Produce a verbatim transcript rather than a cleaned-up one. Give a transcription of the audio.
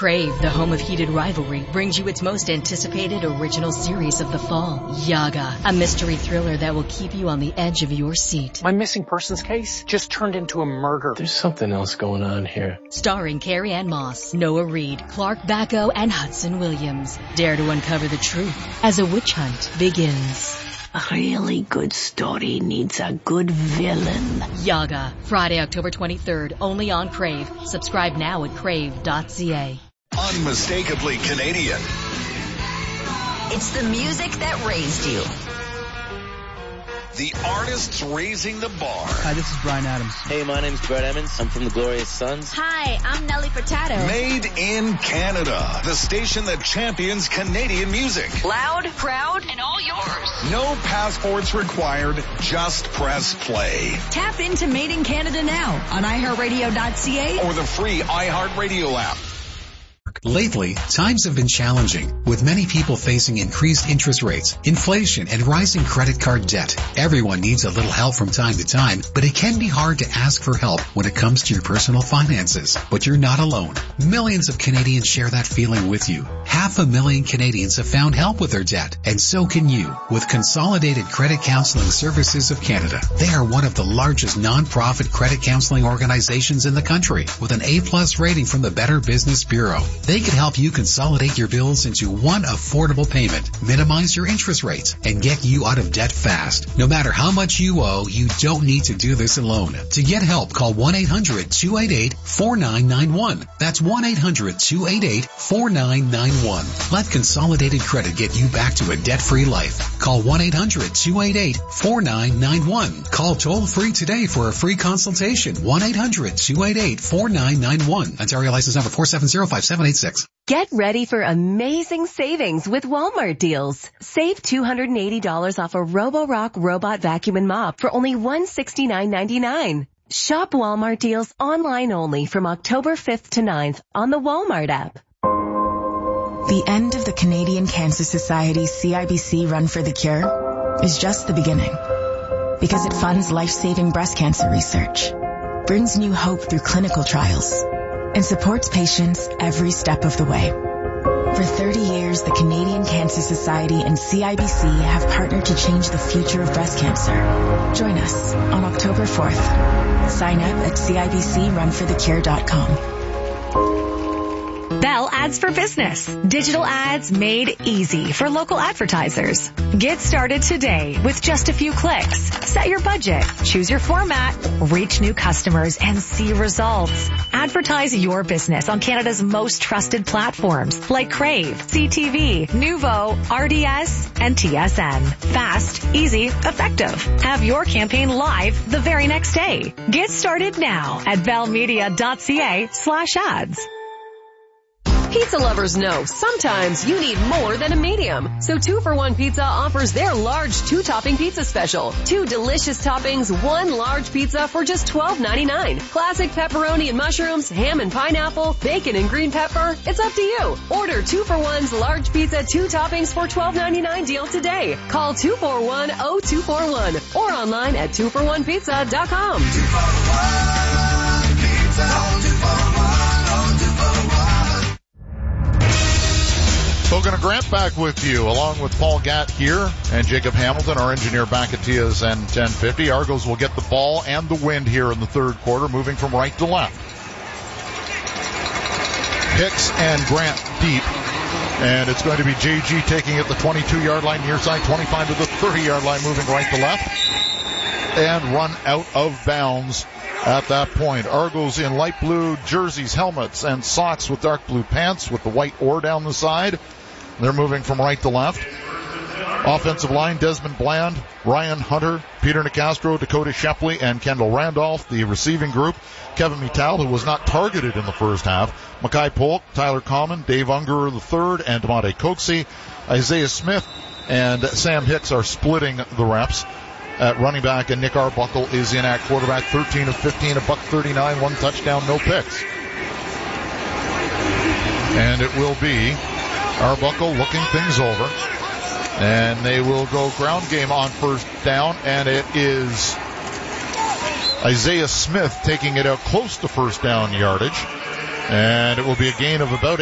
Crave, the home of heated rivalry, brings you its most anticipated original series of the fall, Yaga, a mystery thriller that will keep you on the edge of your seat. My missing persons case just turned into a murder. There's something else going on here. Starring Carrie Ann Moss, Noah Reid, Clark Bacco, and Hudson Williams. Dare to uncover the truth as a witch hunt begins. A really good story needs a good villain. Yaga, Friday, October twenty-third, only on Crave. Subscribe now at crave dot c a. Unmistakably Canadian. It's the music that raised you. The artists raising the bar. Hi, this is Bryan Adams. Hey, my name's Brett Emmons. I'm from the Glorious Sons. Hi, I'm Nelly Furtado. Made in Canada. The station that champions Canadian music. Loud, proud, and all yours. No passports required. Just press play. Tap into Made in Canada now on i heart radio dot c a or the free iHeartRadio app. Lately, times have been challenging, with many people facing increased interest rates, inflation, and rising credit card debt. Everyone needs a little help from time to time, but it can be hard to ask for help when it comes to your personal finances. But you're not alone. Millions of Canadians share that feeling with you. Half a million Canadians have found help with their debt, and so can you with Consolidated Credit Counseling Services of Canada. They are one of the largest non-profit credit counseling organizations in the country, with an A-plus rating from the Better Business Bureau. They can help you consolidate your bills into one affordable payment, minimize your interest rates, and get you out of debt fast. No matter how much you owe, you don't need to do this alone. To get help, call one eight hundred two eight eight four nine nine one. That's one eight hundred two eight eight four nine nine one. Let Consolidated Credit get you back to a debt-free life. Call one eight hundred two eight eight four nine nine one. Call toll-free today for a free consultation. one eight hundred two eight eight four nine nine one. Ontario license number four seven zero five seven eight six. Get ready for amazing savings with Walmart deals. Save two hundred eighty dollars off a Roborock robot vacuum and mop for only one hundred sixty-nine ninety-nine. Shop Walmart deals online only from October fifth to ninth on the Walmart app. The end of the Canadian Cancer Society's C I B C Run for the Cure is just the beginning, because it funds life-saving breast cancer research, brings new hope through clinical trials, and supports patients every step of the way. For thirty years, the Canadian Cancer Society and C I B C have partnered to change the future of breast cancer. Join us on October fourth. Sign up at C I B C run for the cure dot com. Bell Ads for Business. Digital ads made easy for local advertisers. Get started today with just a few clicks. Set your budget, choose your format, reach new customers, and see results. Advertise your business on Canada's most trusted platforms like Crave, C T V, Nuvo, R D S, and T S N. Fast, easy, effective. Have your campaign live the very next day. Get started now at bell media dot c a slash ads. Pizza lovers know sometimes you need more than a medium. So Two for One Pizza offers their large two-topping pizza special. Two delicious toppings, one large pizza for just twelve ninety-nine. Classic pepperoni and mushrooms, ham and pineapple, bacon and green pepper. It's up to you. Order Two for One's large pizza, two toppings for twelve ninety-nine deal today. Call two four one oh two four one or online at two for one pizza dot com. two four one pizza, two four one. Logan Grant back with you, along with Paul Gatt here and Jacob Hamilton, our engineer back at T S N ten fifty. Argos will get the ball and the wind here in the third quarter, moving from right to left. Hicks and Grant deep. And it's going to be J G taking it the twenty-two-yard line near side, twenty-five to the thirty-yard line, moving right to left. And run out of bounds at that point. Argos in light blue jerseys, helmets, and socks with dark blue pants with the white oar down the side. They're moving from right to left. Offensive line, Desmond Bland, Ryan Hunter, Peter Nicastro, Dakota Shepley, and Kendall Randolph. The receiving group, Kevin Mittal, who was not targeted in the first half, Mackay Polk, Tyler Common, Dave Ungerer the third, and DeMonte Coxie. Isaiah Smith and Sam Hicks are splitting the reps at running back, and Nick Arbuckle is in at quarterback, thirteen of fifteen, a buck thirty-nine, one touchdown, no picks. And it will be Arbuckle looking things over. And they will go ground game on first down, and it is Isaiah Smith taking it out close to first down yardage. And it will be a gain of about